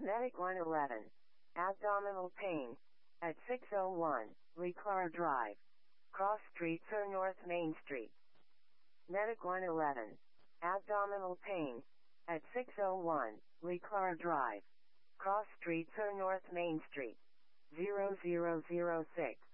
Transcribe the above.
Medic 111. Abdominal pain. At 601, Leclerc Drive. Cross Street Sir North Main Street. Medic 111. Abdominal pain. At 601, Leclerc Drive. Cross Street Sir North Main Street. 0006.